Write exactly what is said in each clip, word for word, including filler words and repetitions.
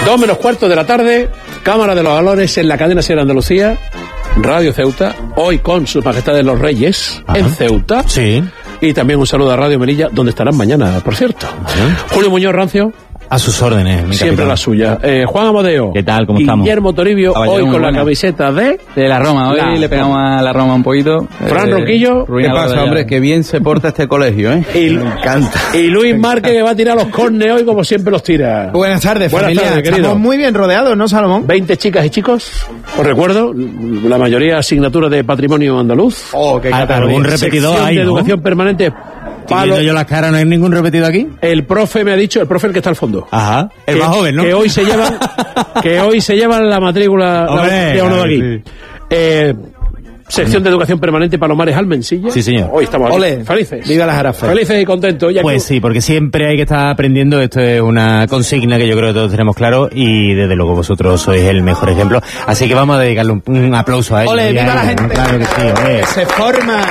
Dos menos cuarto de la tarde, Cámara de los Valores en la cadena Ser Andalucía, Radio Ceuta, hoy con sus majestades los Reyes. Ajá. En Ceuta. Sí. Y también un saludo a Radio Melilla, donde estarán mañana, por cierto. Ajá. Julio Muñoz Rancio. A sus órdenes, mi siempre capitán. La suya. Eh, Juan Amadeo. ¿Qué tal? ¿Cómo estamos? Guillermo Toribio, hoy con buena. La camiseta de... De la Roma. Hoy la le pegamos Roma. a la Roma un poquito. Fran eh, Ronquillo. ¿Qué pasa, hombre? Qué bien se porta este colegio, ¿eh? Y, me encanta. Y Luis Márquez, que va a tirar los córneres hoy como siempre los tira. Buenas tardes, Buenas familia. tardes, querido. Estamos muy bien rodeados, ¿no, Salomón? veinte chicas y chicos, os recuerdo, la mayoría asignaturas de patrimonio andaluz. Oh, qué categoría. Un repetidor Sección ahí, de ¿no? educación permanente. Palo. Yo las caras, ¿no hay ningún repetido aquí? El profe me ha dicho, el profe el que está al fondo. Ajá. El que, más joven, ¿no? Que hoy se llevan, que hoy se llevan la matrícula Hombre, de uno de aquí. Sí. Eh, sección de educación permanente Palomares Almensilla. Sí, señor. Hoy estamos Ole, felices. Viva las jarafas. Felices y contentos. Ya pues que... sí, porque siempre hay que estar aprendiendo. Esto es una consigna que yo creo que todos tenemos claro y desde luego vosotros sois el mejor ejemplo. Así que vamos a dedicarle un, un aplauso a ellos. Ole, viva la gente. Claro que sí, ole. Se forma.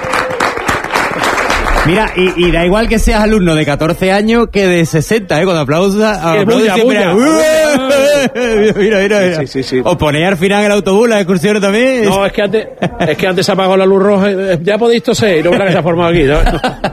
Mira, y, y da igual que seas alumno de catorce años que de sesenta, ¿eh? Cuando aplaudas, aplaudes siempre. Mira, mira, mira. Sí, sí, sí. Os ponéis al final en el autobús, las excursiones también. No, es que antes, es que antes se apagó la luz roja. Ya podéis toser, no verá que se ha formado aquí, ¿no?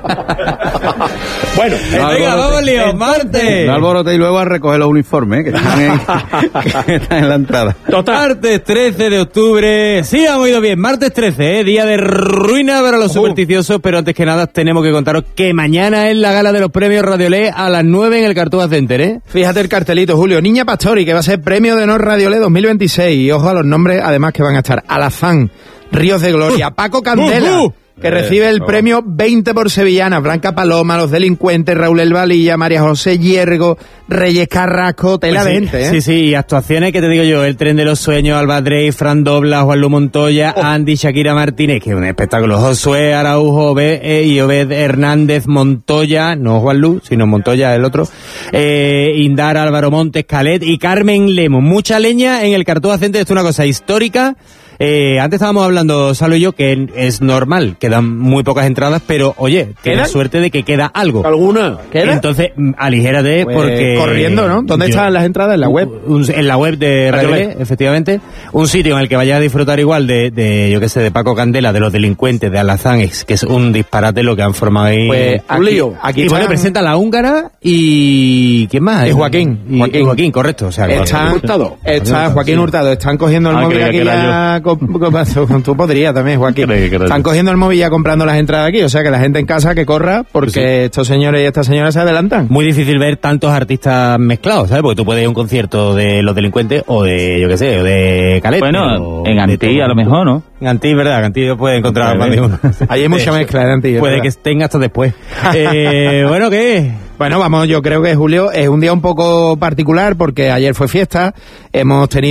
Bueno, no, venga, vamos, Lío, Marte. No alborote y luego a recoger los uniformes, ¿eh? que, están en, que están en la entrada. Total. Martes trece de octubre. Sí, hemos ido bien. Martes trece, ¿eh? Día de ruina para los uh. supersticiosos, pero antes que nada tenemos que contaros que mañana es la gala de los premios Radiolé a las nueve en el Cartuja Center, ¿eh? Fíjate el cartelito, Julio. Niña Pastori, que va a ser premio de honor Radiolé dos mil veintiséis. Y ojo a los nombres, además, que van a estar. Alazán, Ríos de Gloria, uh, Paco Candela, uh, uh, que eh, recibe el oh. premio veinte por Sevillana, Blanca Paloma, Los Delincuentes, Raúl El Valilla, María José Yergo, Reyes Carrasco, tela pues de sí, gente, ¿eh? Sí, sí, y actuaciones que te digo yo, El Tren de los Sueños, Alba Drey, Fran Dobla, Juan Lu Montoya, oh. Andy, Shakira Martínez, que es un espectáculo, Josué Araujo Obed, eh, y Obed Hernández Montoya, no Juan Lu, sino Montoya el otro, eh, Indar Álvaro Montes, Calet y Carmen Lemo. Mucha leña en el Cartuja Center, esto es una cosa histórica. Eh, antes estábamos hablando, Salo y yo, que es normal, quedan muy pocas entradas, pero oye, tienes suerte de que queda algo. ¿Alguna? ¿Queda? Entonces, aligérate pues, porque... Corriendo, ¿no? ¿Dónde yo, están las entradas? ¿En la web? Un, en la web de Radio Lé, efectivamente. Un sitio en el que vayas a disfrutar igual de, de yo qué sé, de Paco Candela, de Los Delincuentes, de Alazán, que es un disparate lo que han formado ahí. Pues un lío. Aquí y bueno, presenta la húngara y... ¿quién más? Y Joaquín. Y, Joaquín. Joaquín, correcto. O sea, están, Hurtado. Está Joaquín Hurtado. Están cogiendo el ah, móvil aquí ya... Con, con, tú podrías también, Joaquín. Están cogiendo el móvil ya comprando las entradas aquí. O sea, que la gente en casa que corra porque sí. estos señores y estas señoras se adelantan. Muy difícil ver tantos artistas mezclados, ¿sabes? Porque tú puedes ir a un concierto de Los Delincuentes o de, yo qué sé, o de Calet. Bueno, en Antí a lo mejor, ¿no? En Antí, ¿verdad? En Antí puede encontrar más de uno. Ahí hay mucha mezcla en Antí. Puede ¿verdad? Que estén hasta después. eh, bueno, ¿qué? Bueno, vamos, yo creo que Julio es un día un poco particular porque ayer fue fiesta, hemos tenido